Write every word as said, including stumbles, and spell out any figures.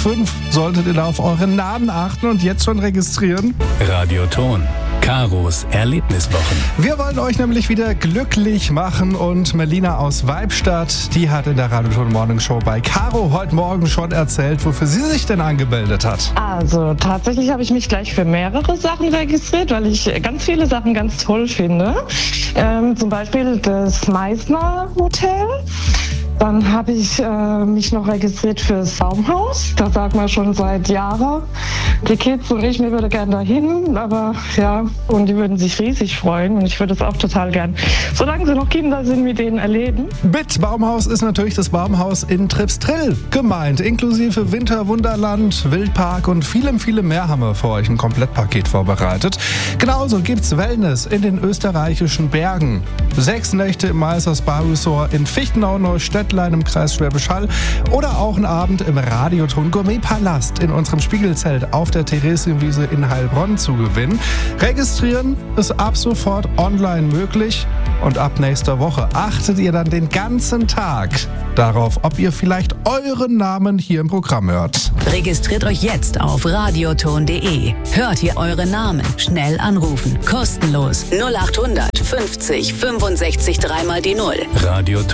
fünf solltet ihr da auf euren Namen achten und jetzt schon registrieren. Radioton. Karos Erlebniswochen. Wir wollen euch nämlich wieder glücklich machen und Melina aus Weibstadt, die hat in der Radioton Morning Show bei Caro heute Morgen schon erzählt, wofür sie sich denn angemeldet hat. Also tatsächlich habe ich mich gleich für mehrere Sachen registriert, weil ich ganz viele Sachen ganz toll finde. Ähm, zum Beispiel das Meißner Hotel. Dann habe ich äh, mich noch registriert fürs Baumhaus. Da sagt man schon seit Jahren, die Kids und ich, wir würden gerne dahin, aber ja, und die würden sich riesig freuen und ich würde es auch total gern, solange sie noch Kinder sind, mit denen erleben. Mit Baumhaus ist natürlich das Baumhaus in Tripstrill gemeint, inklusive Winterwunderland, Wildpark und vielem, vielem mehr haben wir für euch ein Komplettpaket vorbereitet. Genauso gibt's Wellness in den österreichischen Bergen. Sechs Nächte im Meisters Spa Resort in Fichtenau, Neustädtlein im Kreis Schwäbisch Hall oder auch ein Abend im Radioton Gourmet-Palast in unserem Spiegelzelt auf der Theresienwiese in Heilbronn zu gewinnen. Registrieren ist ab sofort online möglich und ab nächster Woche achtet ihr dann den ganzen Tag darauf, ob ihr vielleicht euren Namen hier im Programm hört. Registriert euch jetzt auf radioton punkt de. Hört ihr eure Namen, schnell anrufen, kostenlos null acht hundert fünfzig fünfundsechzig dreimal die Null. Radioton.